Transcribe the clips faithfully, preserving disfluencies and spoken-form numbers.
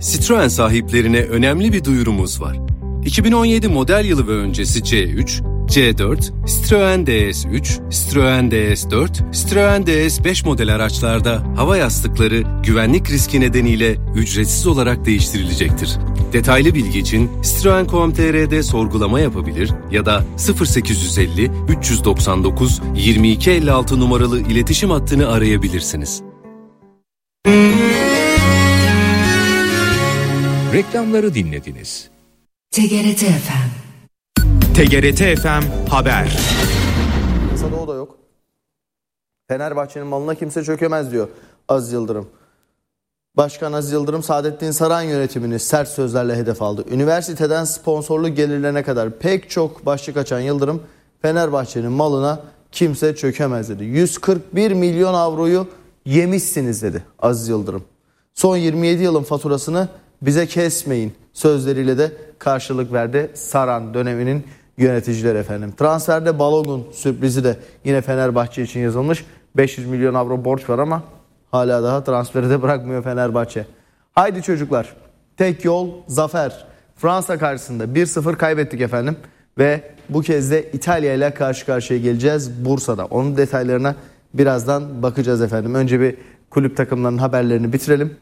Citroen sahiplerine önemli bir duyurumuz var. iki bin on yedi model yılı ve öncesi C üç, C dört, Citroen D S üç, Citroen D S dört, Citroen D S beş model araçlarda hava yastıkları güvenlik riski nedeniyle ücretsiz olarak değiştirilecektir. Detaylı bilgi için citroen nokta com nokta tr'de sorgulama yapabilir ya da sıfır sekiz yüz elli üç yüz doksan dokuz yirmi iki elli altı numaralı iletişim hattını arayabilirsiniz. Reklamları dinlediniz. T G R T F M. T G R T F M Haber. Yasada o da yok. Fenerbahçe'nin malına kimse çökemez diyor Aziz Yıldırım. Başkan Aziz Yıldırım, Saadettin Saran yönetimini sert sözlerle hedef aldı. Üniversiteden sponsorluk gelirlerine kadar pek çok başlık açan Yıldırım, Fenerbahçe'nin malına kimse çökemez dedi. yüz kırk bir milyon avroyu yemişsiniz dedi Aziz Yıldırım. Son yirmi yedi yılın faturasını bize kesmeyin sözleriyle de karşılık verdi Saran döneminin yöneticileri efendim. Transferde Balogun sürprizi de yine Fenerbahçe için yazılmış. beş yüz milyon avro borç var ama hala daha transferi de bırakmıyor Fenerbahçe. Haydi çocuklar, tek yol zafer. Fransa karşısında bir sıfır kaybettik efendim. Ve bu kez de İtalya ile karşı karşıya geleceğiz Bursa'da. Onun detaylarına birazdan bakacağız efendim. Önce bir kulüp takımlarının haberlerini bitirelim.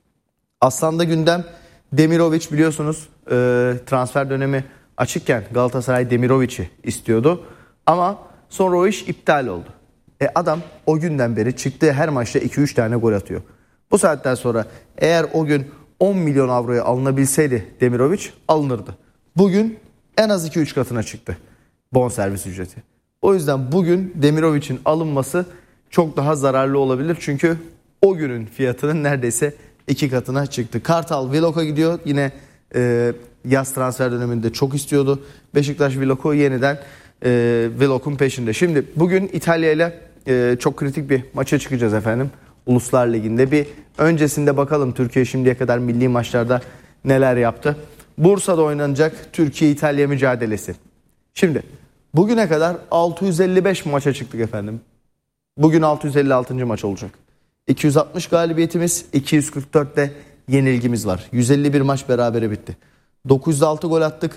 Aslan'da gündem Demirovic, biliyorsunuz e, transfer dönemi açıkken Galatasaray Demirovic'i istiyordu. Ama sonra o iş iptal oldu. E adam o günden beri çıktığı her maçta iki üç tane gol atıyor. Bu saatten sonra eğer o gün on milyon avroya alınabilseydi Demirovic alınırdı. Bugün en az iki üç katına çıktı bonservis ücreti. O yüzden bugün Demirovic'in alınması çok daha zararlı olabilir. Çünkü o günün fiyatının neredeyse iki katına çıktı. Kartal Willock'a gidiyor. Yine e, yaz transfer döneminde çok istiyordu. Beşiktaş Willock'u yeniden e, Willock'un peşinde. Şimdi bugün İtalya ile e, çok kritik bir maça çıkacağız efendim. Uluslar Ligi'nde bir öncesinde bakalım Türkiye şimdiye kadar milli maçlarda neler yaptı. Bursa'da oynanacak Türkiye-İtalya mücadelesi. Şimdi bugüne kadar altı yüz elli beş maça çıktık efendim. Bugün altı yüz elli altıncı maç olacak. iki yüz altmış galibiyetimiz, iki yüz kırk dört de yenilgimiz var. yüz elli bir maç berabere bitti. dokuz yüz altı gol attık.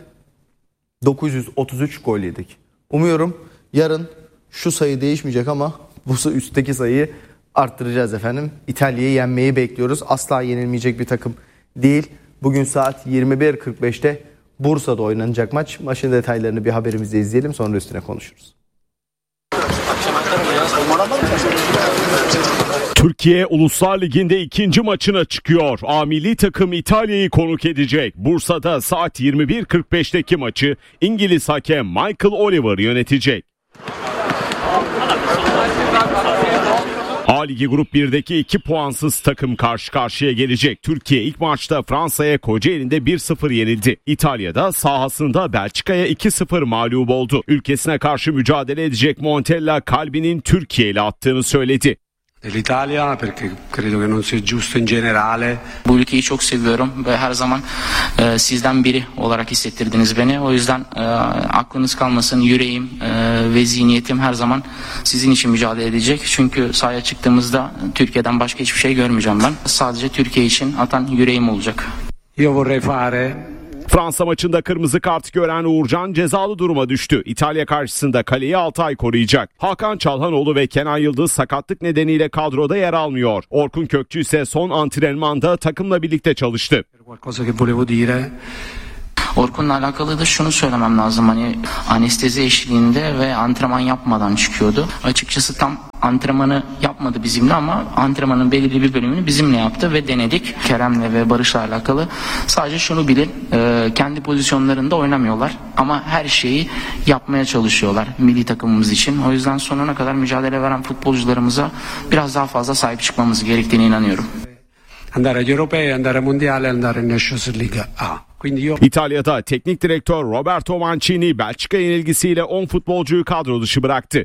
dokuz yüz otuz üç gol yedik. Umuyorum yarın şu sayı değişmeyecek ama bu üstteki sayıyı arttıracağız efendim. İtalya'yı yenmeyi bekliyoruz. Asla yenilmeyecek bir takım değil. Bugün saat yirmi bir kırk beşte Bursa'da oynanacak maç. Maçın detaylarını bir haberimizde izleyelim, sonra üstüne konuşuruz. Türkiye Uluslar Ligi'nde ikinci maçına çıkıyor. A milli takım İtalya'yı konuk edecek. Bursa'da saat yirmi bir kırk beşteki maçı İngiliz hakem Michael Oliver yönetecek. A Ligi Grup birdeki iki puansız takım karşı karşıya gelecek. Türkiye ilk maçta Fransa'ya Kocaeli'nde bir sıfır yenildi. İtalya'da sahasında Belçika'ya iki sıfır mağlup oldu. Ülkesine karşı mücadele edecek Montella kalbinin Türkiye ile attığını söyledi. L'Italia perché credo che non sia giusto in generale. Bu ülkeyi çok seviyorum ve her zaman e, sizden biri olarak hissettirdiniz beni. O yüzden e, aklınız kalmasın, yüreğim e, ve zihniyetim her zaman sizin için mücadele edecek. Çünkü sahaya çıktığımızda Türkiye'den başka hiçbir şey görmeyeceğim ben. Sadece Türkiye için atan yüreğim olacak. Io vorrei fare Fransa maçında kırmızı kart gören Uğurcan cezalı duruma düştü. İtalya karşısında kaleyi Altay koruyacak. Hakan Çalhanoğlu ve Kenan Yıldız sakatlık nedeniyle kadroda yer almıyor. Orkun Kökçü ise son antrenmanda takımla birlikte çalıştı. Orkun'la alakalı da şunu söylemem lazım. Hani anestezi eşliğinde ve antrenman yapmadan çıkıyordu. Açıkçası tam antrenmanı yapmadı bizimle ama antrenmanın belirli bir bölümünü bizimle yaptı ve denedik. Kerem'le ve Barış'la alakalı. Sadece şunu bilin, e, kendi pozisyonlarında oynamıyorlar ama her şeyi yapmaya çalışıyorlar milli takımımız için. O yüzden sonuna kadar mücadele veren futbolcularımıza biraz daha fazla sahip çıkmamız gerektiğine inanıyorum. andare agli europei, andare mondiali, andare in Nations League A. İtalya'da teknik direktör Roberto Mancini Belçika yenilgisiyle on futbolcuyu kadro dışı bıraktı.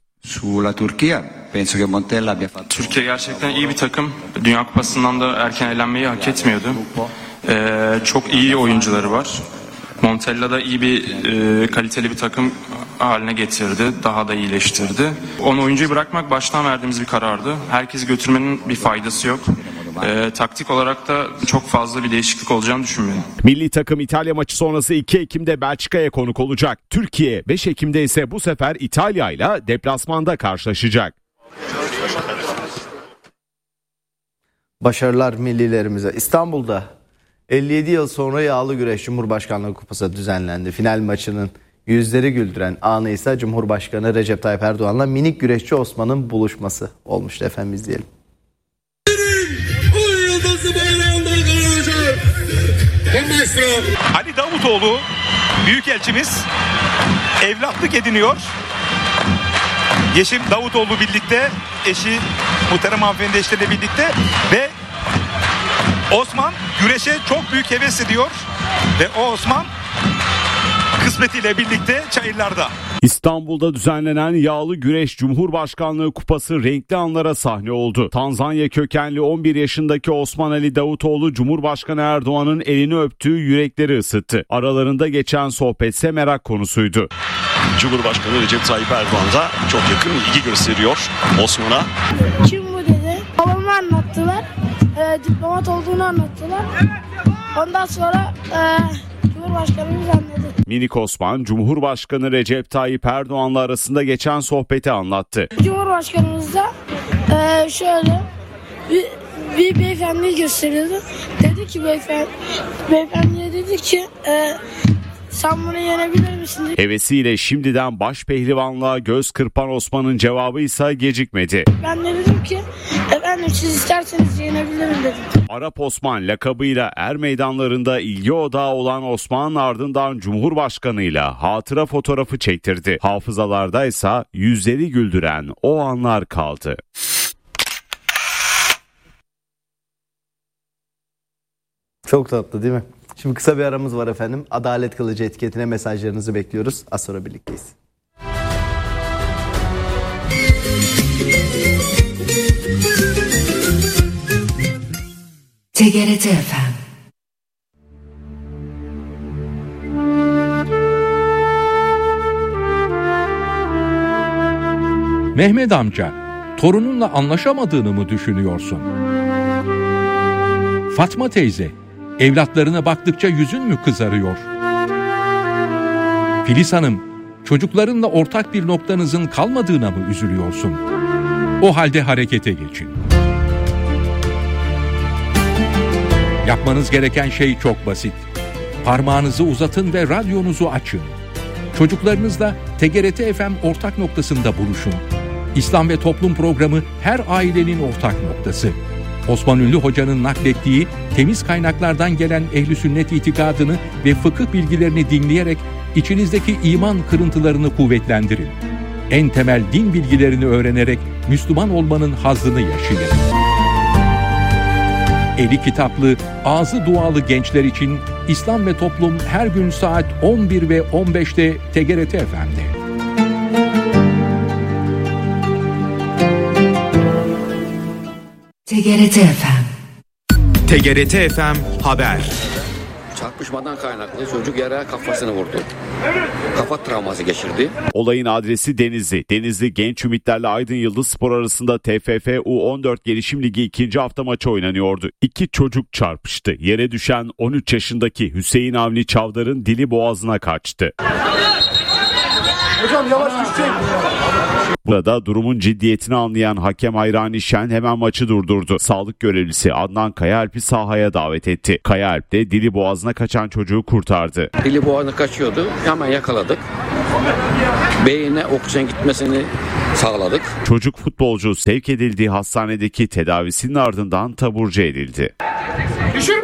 Türkiye gerçekten iyi bir takım. Dünya Kupası'ndan da erken elenmeyi hak etmiyordu. Ee, çok iyi oyuncuları var. Montella da iyi bir e, kaliteli bir takım haline getirdi. Daha da iyileştirdi. on oyuncuyu bırakmak baştan verdiğimiz bir karardı. Herkesi götürmenin bir faydası yok. Ee, taktik olarak da çok fazla bir değişiklik olacağını düşünmüyorum. Milli takım İtalya maçı sonrası iki Ekim'de Belçika'ya konuk olacak. Türkiye beş Ekim'de ise bu sefer İtalya ile deplasmanda karşılaşacak. Başarılar millilerimize. İstanbul'da elli yedi yıl sonra Yağlı Güreş Cumhurbaşkanlığı Kupası düzenlendi. Final maçının yüzleri güldüren anı ise Cumhurbaşkanı Recep Tayyip Erdoğan'la minik güreşçi Osman'ın buluşması olmuştu. Efendim izleyelim. Ali Davutoğlu büyükelçimiz evlatlık ediniyor. Yeşim Davutoğlu birlikte, eşi muhterem hanımefendi eşleriyle birlikte ve Osman güreşe çok büyük heves ediyor ve o Osman kısmetiyle birlikte çayırlarda. İstanbul'da düzenlenen Yağlı Güreş Cumhurbaşkanlığı Kupası renkli anlara sahne oldu. Tanzanya kökenli on bir yaşındaki Osman Ali Davutoğlu Cumhurbaşkanı Erdoğan'ın elini öptüğü yürekleri ısıttı. Aralarında geçen sohbetse merak konusuydu. Cumhurbaşkanı Recep Tayyip Erdoğan da çok yakın ilgi gösteriyor Osman'a. Kim bu dedi? Babamı anlattılar. E, diplomat olduğunu anlattılar. Ondan sonra e, Cumhurbaşkanımız anladı. Minik Osman, Cumhurbaşkanı Recep Tayyip Erdoğan'la arasında geçen sohbeti anlattı. Cumhurbaşkanımız da e, şöyle bir, bir beyefendi gösteriyordu. Dedi ki beyefendi, beyefendiye dedi ki e, sen bunu yenebilir misin? Hevesiyle şimdiden baş pehlivanlığa göz kırpan Osman'ın cevabı ise gecikmedi. Ben de dedim ki efendim siz isterseniz yenebilirim dedim. Arap Osman lakabıyla er meydanlarında ilgi odağı olan Osman ardından Cumhurbaşkanıyla hatıra fotoğrafı çektirdi. Hafızalarda ise yüzleri güldüren o anlar kaldı. Çok tatlı değil mi? Şimdi kısa bir aramız var efendim. Adalet Kılıcı etiketine mesajlarınızı bekliyoruz. Az sonra birlikteyiz. T G R T F M. Mehmet amca, torununla anlaşamadığını mı düşünüyorsun? Fatma teyze, evlatlarına baktıkça yüzün mü kızarıyor? Filiz Hanım, çocuklarınla ortak bir noktanızın kalmadığına mı üzülüyorsun? O halde harekete geçin. Yapmanız gereken şey çok basit. Parmağınızı uzatın ve radyonuzu açın. Çocuklarınızla T G R T F M ortak noktasında buluşun. İslam ve Toplum programı her ailenin ortak noktası. Osman Ünlü Hoca'nın naklettiği temiz kaynaklardan gelen ehl-i sünnet itikadını ve fıkıh bilgilerini dinleyerek içinizdeki iman kırıntılarını kuvvetlendirin. En temel din bilgilerini öğrenerek Müslüman olmanın hazzını yaşayın. Eli kitaplı, ağzı dualı gençler için İslam ve Toplum her gün saat on bir ve on beşte T G R T F M'de. T G R T F M. T G R T F M Haber. Çarpışmadan kaynaklı çocuk yere kafasını vurdu. Kafa travması geçirdi. Olayın adresi Denizli. Denizli Genç Ümitlerle Aydın Yıldızspor arasında T F F U on dört Gelişim Ligi ikinci hafta maçı oynanıyordu. İki çocuk çarpıştı. Yere düşen on üç yaşındaki Hüseyin Avni Çavdar'ın dili boğazına kaçtı. Hocam yavaş düşecek. Burada durumun ciddiyetini anlayan hakem Hayrani Şen hemen maçı durdurdu. Sağlık görevlisi Adnan Kayaalp'i sahaya davet etti. Kayaalp de dili boğazına kaçan çocuğu kurtardı. Dili boğazına kaçıyordu. Hemen yakaladık. Beyine oksijen gitmesini sağladık. Çocuk futbolcu sevk edildiği hastanedeki tedavisinin ardından taburcu edildi. Düşürme!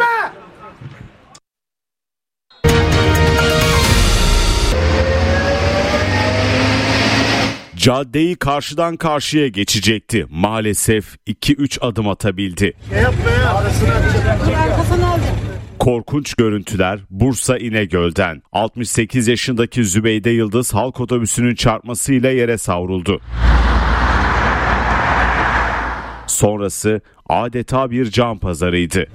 Caddeyi karşıdan karşıya geçecekti. Maalesef iki üç adım atabildi. Korkunç görüntüler Bursa İnegöl'den. altmış sekiz yaşındaki Zübeyde Yıldız halk otobüsünün çarpmasıyla yere savruldu. Sonrası adeta bir can pazarıydı.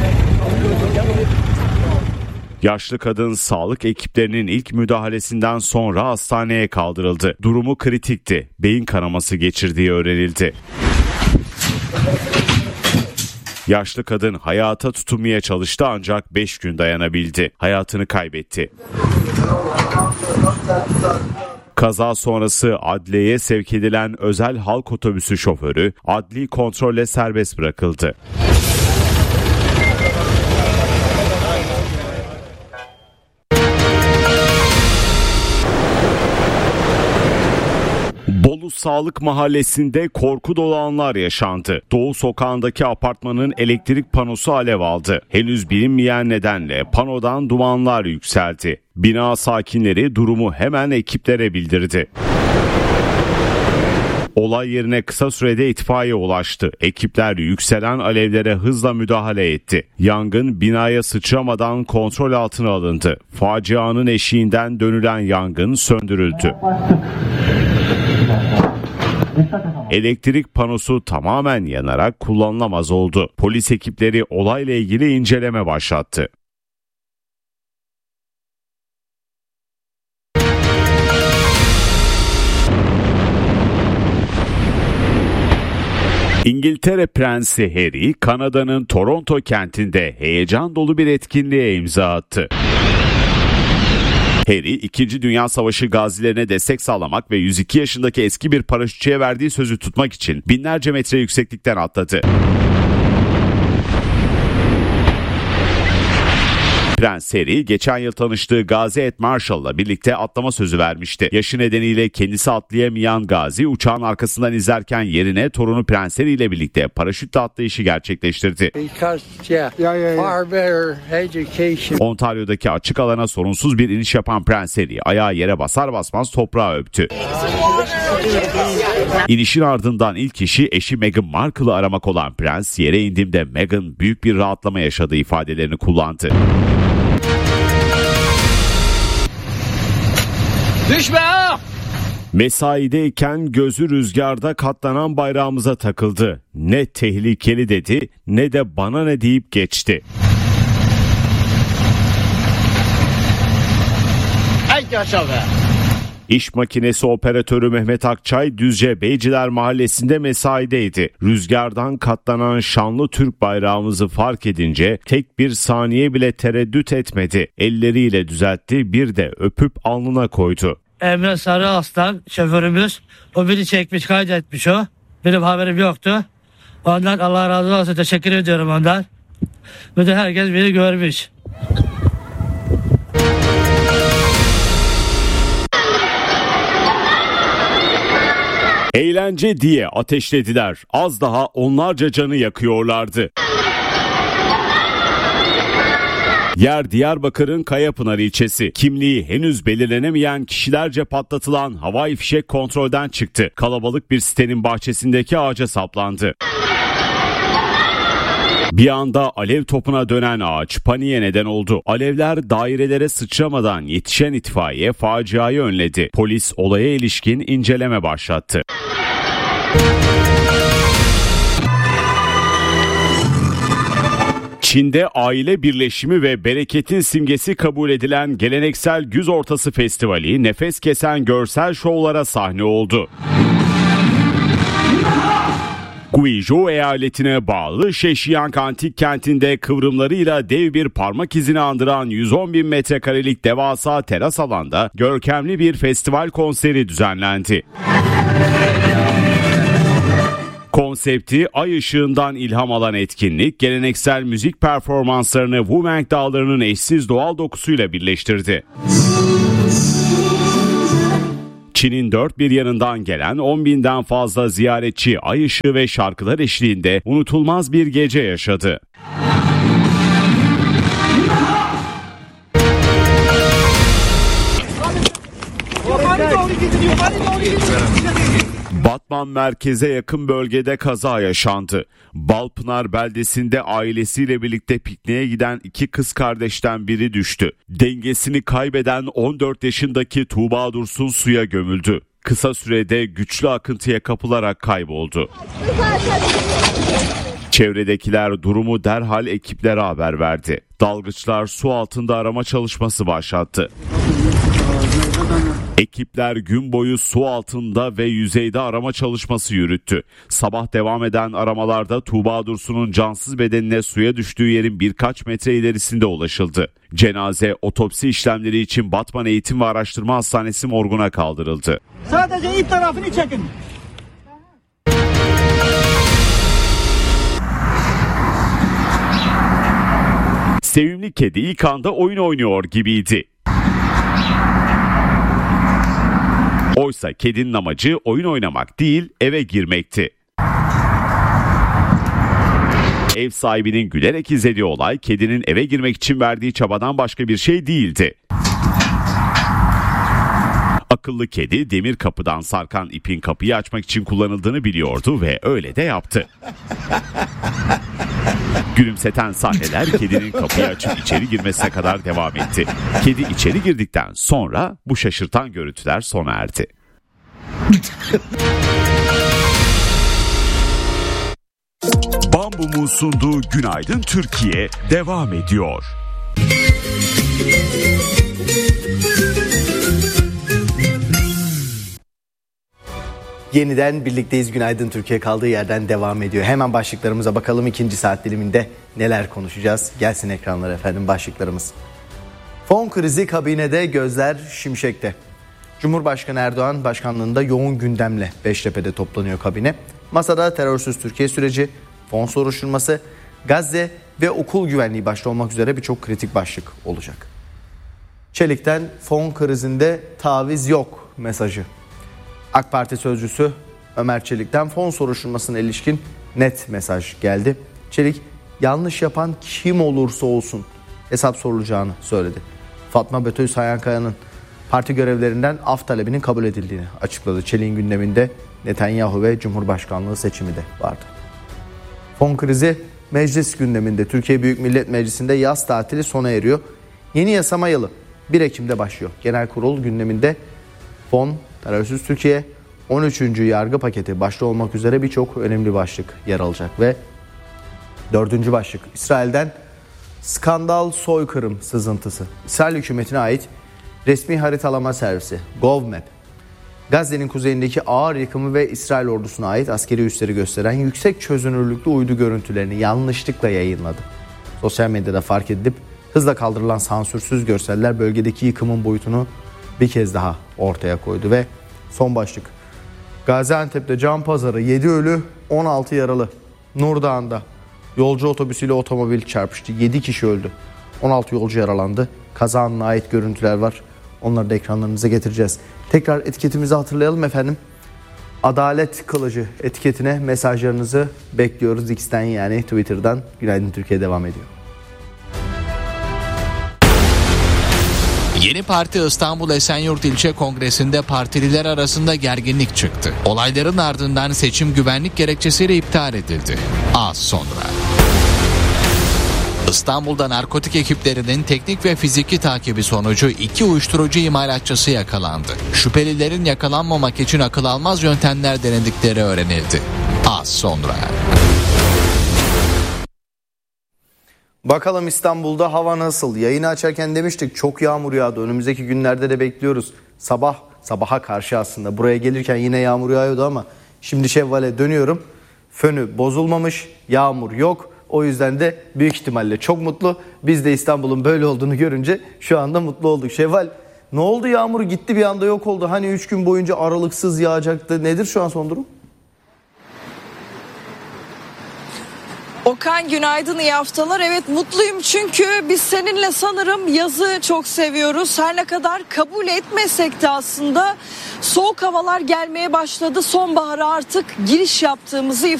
Yaşlı kadın sağlık ekiplerinin ilk müdahalesinden sonra hastaneye kaldırıldı. Durumu kritikti. Beyin kanaması geçirdiği öğrenildi. Yaşlı kadın hayata tutunmaya çalıştı ancak beş gün dayanabildi. Hayatını kaybetti. Kaza sonrası adliyeye sevk edilen özel halk otobüsü şoförü adli kontrolle serbest bırakıldı. Bolu Sağlık Mahallesi'nde korku dolu anlar yaşandı. Doğu Sokağı'ndaki apartmanın elektrik panosu alev aldı. Henüz bilinmeyen nedenle panodan dumanlar yükseldi. Bina sakinleri durumu hemen ekiplere bildirdi. Olay yerine kısa sürede itfaiye ulaştı. Ekipler yükselen alevlere hızla müdahale etti. Yangın binaya sıçramadan kontrol altına alındı. Facianın eşiğinden dönülen yangın söndürüldü. Elektrik panosu tamamen yanarak kullanılamaz oldu. Polis ekipleri olayla ilgili inceleme başlattı. İngiltere Prensi Harry, Kanada'nın Toronto kentinde heyecan dolu bir etkinliğe imza attı. Harry, İkinci Dünya Savaşı gazilerine destek sağlamak ve yüz iki yaşındaki eski bir paraşütçüye verdiği sözü tutmak için binlerce metre yükseklikten atladı. Prens Harry, geçen yıl tanıştığı Gazi Ed Marshall'la birlikte atlama sözü vermişti. Yaşı nedeniyle kendisi atlayamayan Gazi, uçağın arkasından izlerken yerine torunu Prens Harry ile birlikte paraşütle atlayışı gerçekleştirdi. Ontario'daki açık alana sorunsuz bir iniş yapan Prens Harry, ayağı yere basar basmaz toprağı öptü. İnişin ardından ilk kişi eşi Meghan Markle'ı aramak olan Prens, yere indiğimde Meghan büyük bir rahatlama yaşadığı ifadelerini kullandı. Düşme! Mesaideyken gözü rüzgarda katlanan bayrağımıza takıldı. Ne tehlikeli dedi, ne de bana ne deyip geçti. Ay yaşa be! İş makinesi operatörü Mehmet Akçay, Düzce Beyciler Mahallesi'nde mesaideydi. Rüzgardan katlanan şanlı Türk bayrağımızı fark edince tek bir saniye bile tereddüt etmedi. Elleriyle düzeltti, bir de öpüp alnına koydu. Emre Sarı Aslan şoförümüz, o beni çekmiş, kaydetmiş o. Benim haberim yoktu. Ondan Allah razı olsun, teşekkür ediyorum ondan. Bütün herkes beni görmüş. Eğlence diye ateşlediler. Az daha onlarca canı yakıyorlardı. Yer Diyarbakır'ın Kayapınar ilçesi. Kimliği henüz belirlenemeyen kişilerce patlatılan havai fişek kontrolden çıktı. Kalabalık bir sitenin bahçesindeki ağaca saplandı. Bir anda alev topuna dönen ağaç paniğe neden oldu. Alevler dairelere sıçramadan yetişen itfaiye faciayı önledi. Polis olaya ilişkin inceleme başlattı. Çin'de aile birleşimi ve bereketin simgesi kabul edilen geleneksel Güz Ortası Festivali nefes kesen görsel şovlara sahne oldu. Guizhou eyaletine bağlı Şeşiyang Antik Kenti'nde kıvrımlarıyla dev bir parmak izini andıran yüz on bin metrekarelik devasa teras alanda görkemli bir festival konseri düzenlendi. Konsepti ay ışığından ilham alan etkinlik, geleneksel müzik performanslarını Wumeng Dağları'nın eşsiz doğal dokusuyla birleştirdi. Çin'in dört bir yanından gelen on binden fazla ziyaretçi ay ışığı ve şarkılar eşliğinde unutulmaz bir gece yaşadı. Batman merkeze yakın bölgede kaza yaşandı. Balpınar beldesinde ailesiyle birlikte pikniğe giden iki kız kardeşten biri düştü. Dengesini kaybeden on dört yaşındaki Tuğba Dursun suya gömüldü. Kısa sürede güçlü akıntıya kapılarak kayboldu. Çevredekiler durumu derhal ekiplere haber verdi. Dalgıçlar su altında arama çalışması başlattı. Ekipler gün boyu su altında ve yüzeyde arama çalışması yürüttü. Sabah devam eden aramalarda Tuğba Dursun'un cansız bedenine suya düştüğü yerin birkaç metre ilerisinde ulaşıldı. Cenaze otopsi işlemleri için Batman Eğitim ve Araştırma Hastanesi morguna kaldırıldı. Sadece ip tarafını çekin. Sevimli kedi ilk anda oyun oynuyor gibiydi. Oysa kedinin amacı oyun oynamak değil, eve girmekti. Ev sahibinin gülerek izlediği olay kedinin eve girmek için verdiği çabadan başka bir şey değildi. Akıllı kedi demir kapıdan sarkan ipin kapıyı açmak için kullanıldığını biliyordu ve öyle de yaptı. Gülümseten sahneler kedinin kapıyı açıp içeri girmesine kadar devam etti. Kedi içeri girdikten sonra bu şaşırtan görüntüler sona erdi. Bambum'un sunduğu Günaydın Türkiye devam ediyor. Yeniden birlikteyiz. Günaydın Türkiye kaldığı yerden devam ediyor. Hemen başlıklarımıza bakalım. İkinci saat diliminde neler konuşacağız? Gelsin ekranlara efendim başlıklarımız. Fon krizi kabinede, gözler Şimşek'te. Cumhurbaşkanı Erdoğan başkanlığında yoğun gündemle Beştepe'de toplanıyor kabine. Masada terörsüz Türkiye süreci, fon soruşturması, Gazze ve okul güvenliği başta olmak üzere birçok kritik başlık olacak. Çelik'ten fon krizinde taviz yok mesajı. AK Parti sözcüsü Ömer Çelik'ten fon soruşturmasına ilişkin net mesaj geldi. Çelik, yanlış yapan kim olursa olsun hesap sorulacağını söyledi. Fatma Betül Sayankaya'nın parti görevlerinden af talebinin kabul edildiğini açıkladı. Çelik'in gündeminde Netanyahu ve Cumhurbaşkanlığı seçimi de vardı. Fon krizi meclis gündeminde. Türkiye Büyük Millet Meclisi'nde yaz tatili sona eriyor. Yeni yasama yılı bir Ekim'de başlıyor. Genel kurul gündeminde fon, terörsüz Türkiye, on üçüncü yargı paketi başta olmak üzere birçok önemli başlık yer alacak ve dördüncü başlık İsrail'den skandal soykırım sızıntısı. İsrail hükümetine ait resmi haritalama servisi GovMap, Gazze'nin kuzeyindeki ağır yıkımı ve İsrail ordusuna ait askeri üsleri gösteren yüksek çözünürlüklü uydu görüntülerini yanlışlıkla yayınladı. Sosyal medyada fark edilip hızla kaldırılan sansürsüz görseller bölgedeki yıkımın boyutunu bir kez daha ortaya koydu ve son başlık. Gaziantep'te can pazarı, yedi ölü on altı yaralı. Nurdağ'ında yolcu otobüsüyle otomobil çarpıştı. yedi kişi öldü. on altı yolcu yaralandı. Kaza anına ait görüntüler var. Onları da ekranlarınıza getireceğiz. Tekrar etiketimizi hatırlayalım efendim. Adalet kılıcı etiketine mesajlarınızı bekliyoruz. X'ten yani Twitter'dan. Günaydın Türkiye devam ediyor. Yeni Parti İstanbul Esenyurt İlçe Kongresi'nde partililer arasında gerginlik çıktı. Olayların ardından seçim güvenlik gerekçesiyle iptal edildi. Az sonra. İstanbul'da narkotik ekiplerinin teknik ve fiziki takibi sonucu iki uyuşturucu imalatçısı yakalandı. Şüphelilerin yakalanmamak için akıl almaz yöntemler denedikleri öğrenildi. Az sonra. Bakalım İstanbul'da hava nasıl? Yayını açarken demiştik çok yağmur yağdı. Önümüzdeki günlerde de bekliyoruz. Sabah, sabaha karşı aslında. Buraya gelirken yine yağmur yağıyordu ama şimdi Şevval'e dönüyorum. Fönü bozulmamış, yağmur yok. O yüzden de büyük ihtimalle çok mutlu. Biz de İstanbul'un böyle olduğunu görünce şu anda mutlu olduk. Şevval, ne oldu, yağmur gitti bir anda yok oldu. Hani üç gün boyunca aralıksız yağacaktı. Nedir şu an son durum? Okan günaydın, iyi haftalar. Evet mutluyum çünkü biz seninle sanırım yazı çok seviyoruz. Her ne kadar kabul etmesek de aslında soğuk havalar gelmeye başladı. Sonbahara artık giriş yaptığımızı